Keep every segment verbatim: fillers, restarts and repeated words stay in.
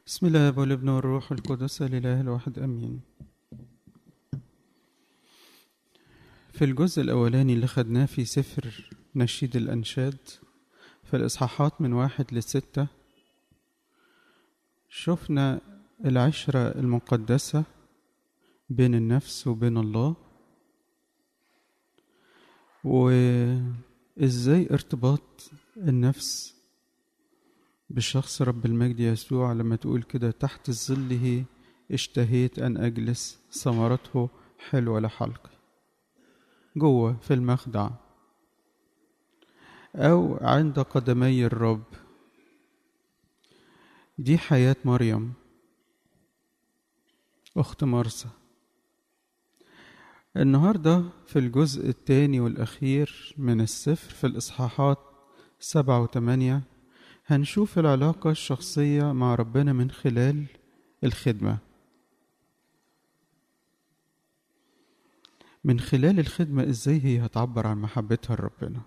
بسم الله والابن والروح القدس الإله الواحد أمين. في الجزء الأولاني اللي خدناه في سفر نشيد الأنشاد في الإصحاحات من واحد لستة شفنا العشرة المقدسة بين النفس وبين الله، وإزاي ارتباط النفس بالشخص رب المجد يسوع لما تقول كده تحت ظله اشتهيت أن أجلس ثمرته حلوة لحلقي، جوه في المخدع أو عند قدمي الرب. دي حياة مريم أخت مرسى. النهاردة في الجزء الثاني والأخير من السفر في الإصحاحات سبعة وثمانية هنشوف العلاقة الشخصية مع ربنا من خلال الخدمة. من خلال الخدمة إزاي هي هتعبر عن محبتها لربنا.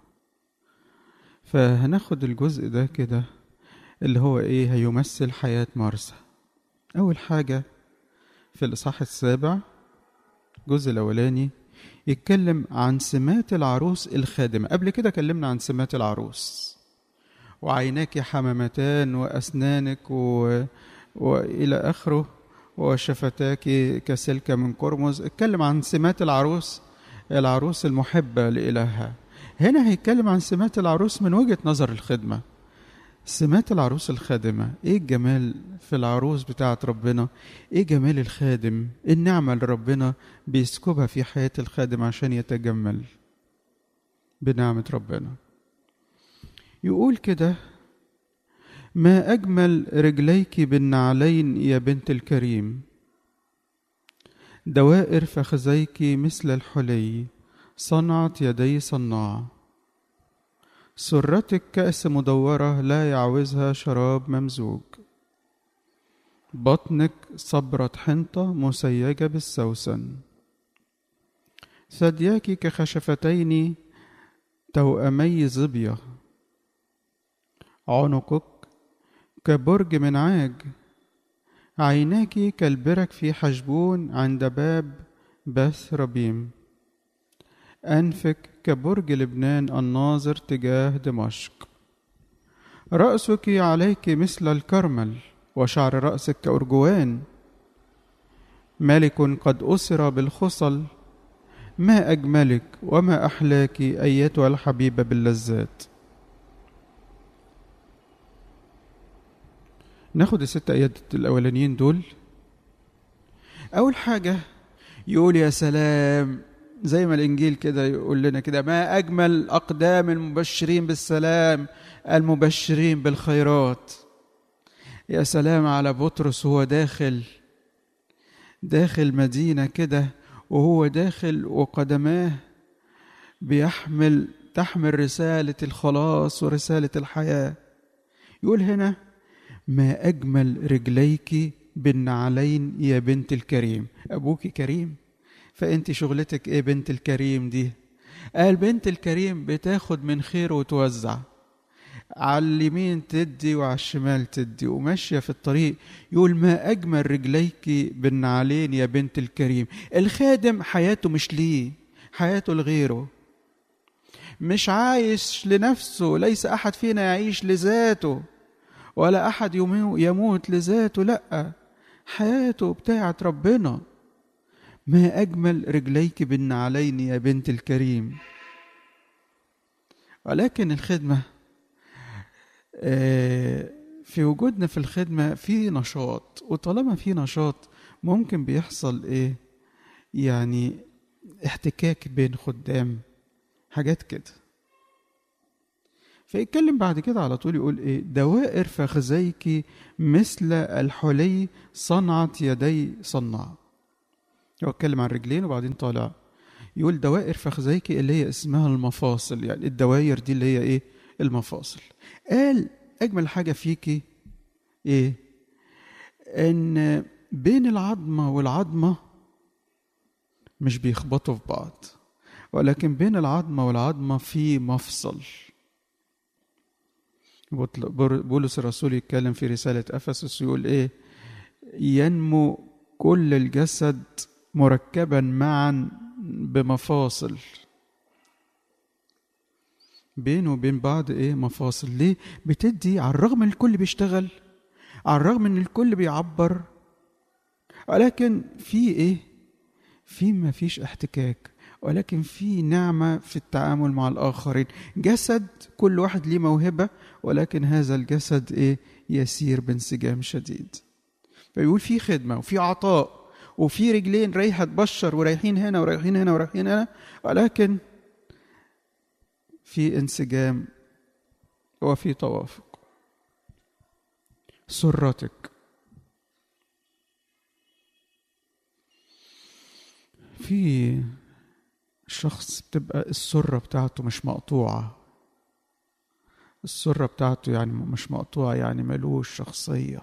فهناخد الجزء ده كده اللي هو إيه هيمثل حياة مرسى. أول حاجة في الإصحاح السابع الجزء الأولاني يتكلم عن سمات العروس الخادمة. قبل كده كلمنا عن سمات العروس، وعيناك حمامتان وأسنانك و... وإلى آخره، وشفتاك كسلك من قرمز. اتكلم عن سمات العروس العروس المحبة لإلهها. هنا هيتكلم عن سمات العروس من وجهة نظر الخدمة. سمات العروس الخادمة، ايه الجمال في العروس بتاعت ربنا، ايه جمال الخادم، النعمة اللي ربنا بيسكبها في حياة الخادم عشان يتجمل بنعمة ربنا. يقول كده ما أجمل رجليك بالنعلين يا بنت الكريم، دوائر فخذيك مثل الحلي، صنعت يدي صناع، سرتك كأس مدورة لا يعوزها شراب ممزوج، بطنك صبرة حنطة مسيجة بالسوسن، ثدياك كخشفتين توأمي ظبية، عنقك كبرج منعاج، عيناك كالبرك في حجبون عند باب بث ربيم، أنفك كبرج لبنان الناظر تجاه دمشق، رأسك عليك مثل الكرمل وشعر رأسك كأرجوان، ملك قد أسر بالخصل، ما أجملك وما أحلاك أيتها الحبيبة باللذات. ناخد الست آيات الأولانيين دول. أول حاجة يقول يا سلام، زي ما الإنجيل كده يقول لنا كده ما أجمل أقدام المبشرين بالسلام المبشرين بالخيرات. يا سلام على بطرس وهو داخل داخل مدينة كده، وهو داخل وقدماه بيحمل تحمل رسالة الخلاص ورسالة الحياة. يقول هنا ما أجمل رجليك بالنعلين يا بنت الكريم. أبوك كريم، فأنت شغلتك إيه بنت الكريم دي؟ قال بنت الكريم بتاخد من خير وتوزع، على اليمين تدي وعلى الشمال تدي، وماشية في الطريق. يقول ما أجمل رجليك بالنعلين يا بنت الكريم. الخادم حياته مش ليه، حياته لغيره، مش عايش لنفسه. ليس أحد فينا يعيش لذاته ولا أحد يموت لذاته، لأ، حياته بتاعت ربنا. ما أجمل رجليك بالنعلين يا بنت الكريم. ولكن الخدمة في وجودنا في الخدمة في نشاط، وطالما في نشاط ممكن بيحصل إيه يعني احتكاك بين خدام، حاجات كده. فيتكلم بعد كده على طول يقول ايه دوائر فخذيك مثل الحلي صنعت يدي صناع. هو اتكلم عن رجلين وبعدين طالع يقول دوائر فخذيك اللي هي اسمها المفاصل، يعني الدوائر دي اللي هي ايه المفاصل. قال اجمل حاجة فيكي ايه ان بين العظمة والعظمة مش بيخبطوا في بعض، ولكن بين العظمة والعظمة في مفصل. بولس الرسول يتكلم في رسالة أفسس يقول إيه ينمو كل الجسد مركبا معا بمفاصل، بينه وبين بعض ايه مفاصل. ليه؟ بتدي على الرغم ان الكل بيشتغل، على الرغم ان الكل بيعبر، ولكن في ايه في ما فيش احتكاك، ولكن في نعمة في التعامل مع الآخرين. جسد كل واحد ليه موهبة، ولكن هذا الجسد ايه يسير بانسجام شديد. فيقول في خدمة وفي عطاء وفي رجلين رايحة تبشر ورايحين هنا ورايحين هنا ورايحين هنا، ولكن في انسجام وفي توافق. سرتك، في شخص بتبقى السرة بتاعته مش مقطوعة، السرة بتاعته يعني مش مقطوعة، يعني ملوش شخصية،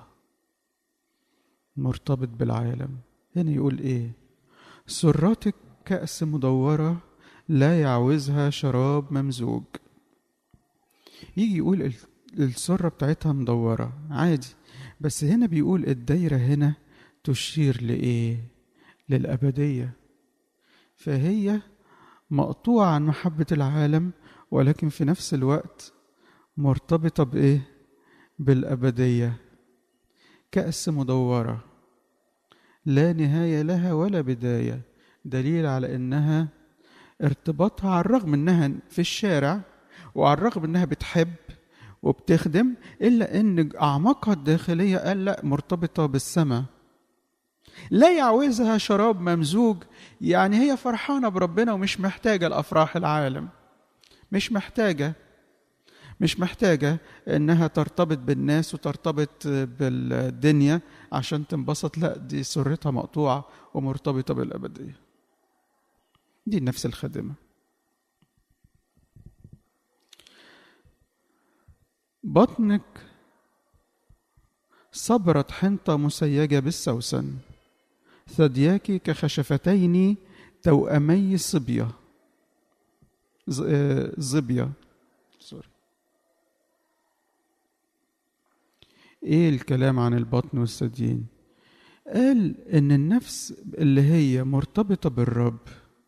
مرتبط بالعالم. هنا يقول ايه؟ سرتك كأس مدورة لا يعوزها شراب ممزوج. يجي يقول السرة بتاعتها مدورة عادي، بس هنا بيقول الدايرة هنا تشير لإيه؟ للأبدية. فهي مقطوعة عن محبة العالم، ولكن في نفس الوقت مرتبطة بإيه؟ بالأبدية. كأس مدورة لا نهاية لها ولا بداية، دليل على إنها ارتباطها على الرغم إنها في الشارع وعلى الرغم إنها بتحب وبتخدم، إلا إن أعماقها الداخلية قال لا، مرتبطة بالسماء. لا يعوزها شراب ممزوج، يعني هي فرحانة بربنا ومش محتاجة لأفراح العالم، مش محتاجة مش محتاجة إنها ترتبط بالناس وترتبط بالدنيا عشان تنبسط. لا، دي سرتها مقطوعة ومرتبطة بالأبدية. دي النفس الخادمة. بطنك صبرت حنطة مسيجة بالسوسن، ثدياك كخشفتين توأمي صبية زبية سوري. ايه الكلام عن البطن والثديين؟ قال ان النفس اللي هي مرتبطة بالرب،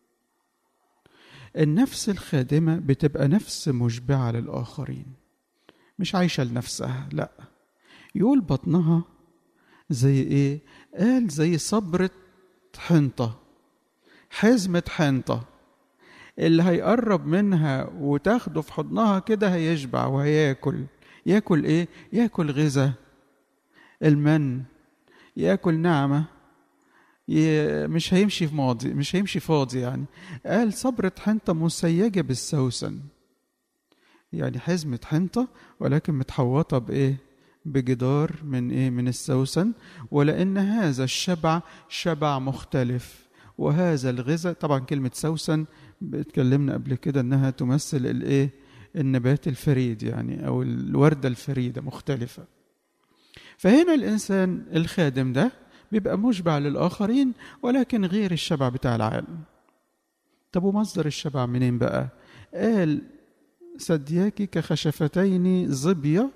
النفس الخادمة بتبقى نفس مشبعة للآخرين، مش عايشة لنفسها. لا، يقول بطنها زي ايه؟ قال زي صبرة حنطة، حزمة حنطة، اللي هيقرب منها وتاخده في حضنها كده هيشبع وهياكل. ياكل ايه؟ ياكل غذاء المن، ياكل نعمة، مش هيمشي في ماضي، مش هيمشي فاضي. يعني قال صبرة حنطة مسيجة بالسوسن، يعني حزمة حنطة ولكن متحوطة بإيه؟ بجدار من إيه؟ من السوسن. ولأن هذا الشبع شبع مختلف، وهذا الغذاء، طبعا كلمة سوسن اتكلمنا قبل كده إنها تمثل الإيه؟ النبات الفريد، يعني أو الوردة الفريدة مختلفة. فهنا الإنسان الخادم ده بيبقى مشبع للآخرين ولكن غير الشبع بتاع العالم. طب ومصدر الشبع منين بقى؟ قال ثدياك كخشفتين زبية.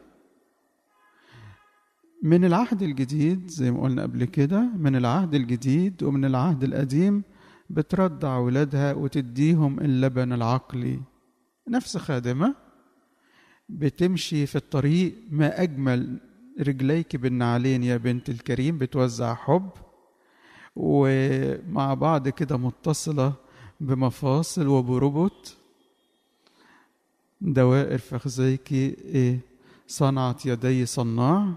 من العهد الجديد زي ما قلنا قبل كده، من العهد الجديد ومن العهد القديم بترضع ولادها وتديهم اللبن العقلي. نفس خادمة بتمشي في الطريق، ما أجمل رجليك بالنعلين يا بنت الكريم، بتوزع حب ومع بعض كده متصلة بمفاصل وبربط. دوائر فخذيك إيه؟ صنعت يدي صناع.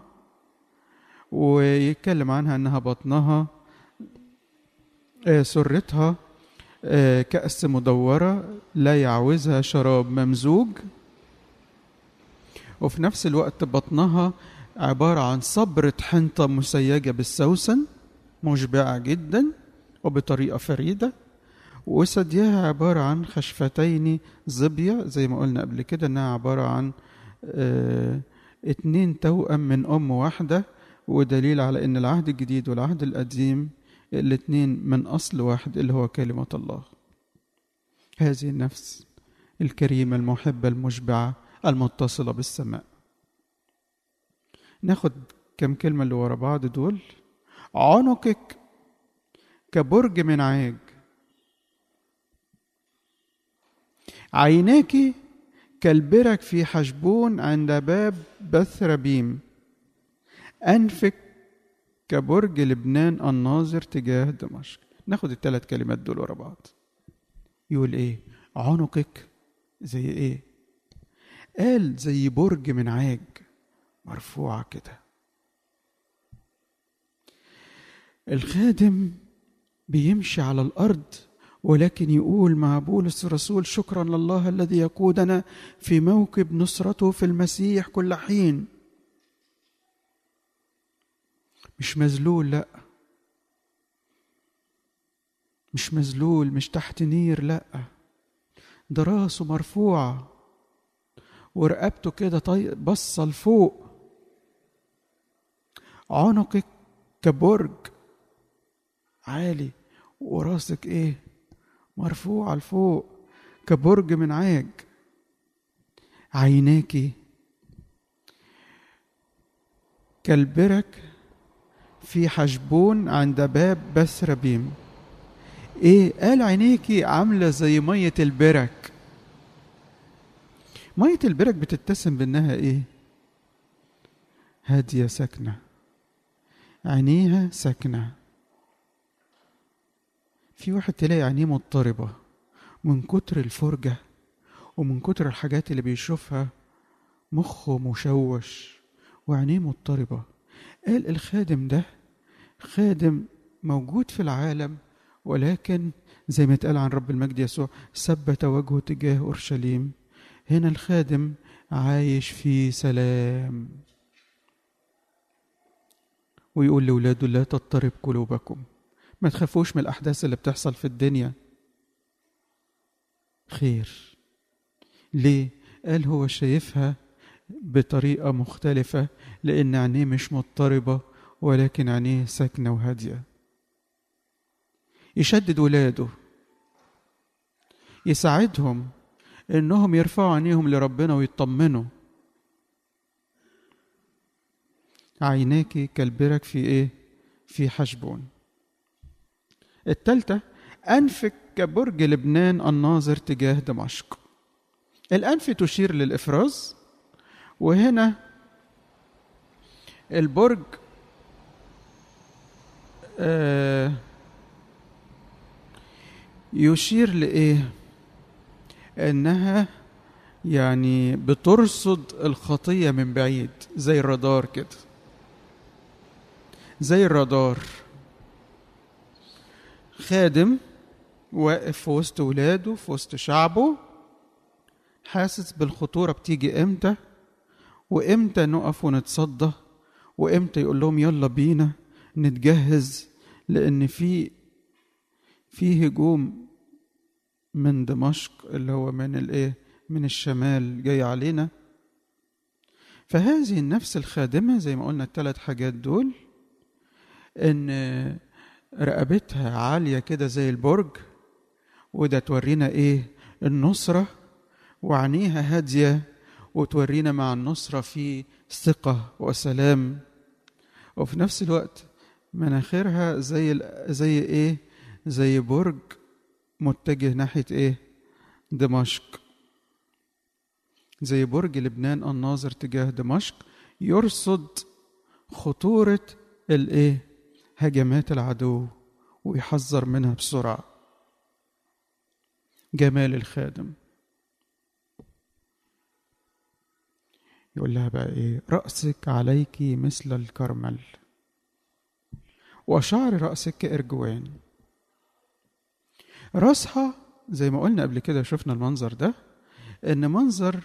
ويتكلم عنها أنها بطنها آه سرتها آه كأس مدورة لا يعوزها شراب ممزوج. وفي نفس الوقت بطنها عبارة عن صبرة حنطة مسيجة بالسوسن، مشبعة جدا وبطريقة فريدة. وثدياها عبارة عن خشفتين زبية، زي ما قلنا قبل كده انها عبارة عن اه اتنين توأم من أم واحدة، ودليل على ان العهد الجديد والعهد القديم الاتنين من أصل واحد اللي هو كلمة الله. هذه النفس الكريمة المحبة المشبعة المتصلة بالسماء. ناخد كم كلمة اللي ورا بعض دول. عنقك كبرج من عاج، عيناك كالبرك في حشبون عند باب بثربيم، أنفك كبرج لبنان الناظر تجاه دمشق. ناخد الثلاث كلمات دول ورا بعض. يقول ايه؟ عنقك زي ايه؟ قال زي برج من عاج مرفوعة كده. الخادم بيمشي على الأرض ولكن يقول مع بولس الرسول: شكرا لله الذي يقودنا في موكب نصرته في المسيح كل حين. مش مذلول، لا، مش مذلول، مش تحت نير، لا، ده راسه مرفوعة ورقبته كده طي... بصة لفوق. عنقك كبرج عالي وراسك ايه؟ مرفوعة لفوق كبرج من عاج. عيناك كالبرك في حشبون عند باب بثربيم. ايه؟ قال عينيكي عاملة زي مية البرك. مية البرك بتتسم بانها ايه؟ هادية ساكنة، عينيها ساكنة. في واحد تلاقي عينيه مضطربة من كتر الفرجة ومن كتر الحاجات اللي بيشوفها، مخه مشوش وعينيه مضطربة. قال الخادم ده خادم موجود في العالم، ولكن زي ما اتقال عن رب المجد يسوع: ثبت وجهه تجاه أورشليم. هنا الخادم عايش في سلام، ويقول لأولاده: لا تضطرب قلوبكم، ما تخافوش من الأحداث اللي بتحصل في الدنيا، خير. ليه؟ قال هو شايفها بطريقة مختلفة، لأن عينيه مش مضطربة ولكن عينيه ساكنة وهادية. يشدد ولاده، يساعدهم إنهم يرفعوا عينيهم لربنا ويطمنوا. عيناك كالبرك في إيه؟ في حشبون. التالتة: أنفك كبرج لبنان الناظر تجاه دمشق. الأنف تشير للإفراز، وهنا البرج آه يشير لإيه؟ إنها يعني بترصد الخطية من بعيد، زي الرادار كده، زي الرادار. خادم واقف في وسط ولاده، في وسط شعبه، حاسس بالخطورة بتيجي امتى، وامتى نقف ونتصدى، وامتى يقول لهم يلا بينا نتجهز، لان في في هجوم من دمشق اللي هو من الايه؟ من الشمال جاي علينا. فهذه النفس الخادمة زي ما قلنا الثلاث حاجات دول، ان رقبتها عالية كده زي البرج، وده تورينا ايه؟ النصرة. وعينيها هادية وتورينا مع النصرة في ثقة وسلام. وفي نفس الوقت مناخيرها زي زي ايه؟ زي برج متجه ناحية ايه؟ دمشق. زي برج لبنان الناظر تجاه دمشق، يرصد خطورة الايه؟ هجمات العدو ويحذر منها بسرعة. جمال الخادم. يقول لها بقى ايه؟ رأسك عليك مثل الكرمل وشعر رأسك كإرجوان. رأسها زي ما قلنا قبل كده، شفنا المنظر ده، ان منظر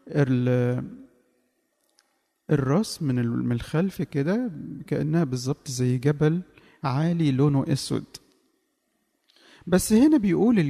الراس من الخلف كده كأنها بالظبط زي جبل عالي لونه اسود. بس هنا بيقول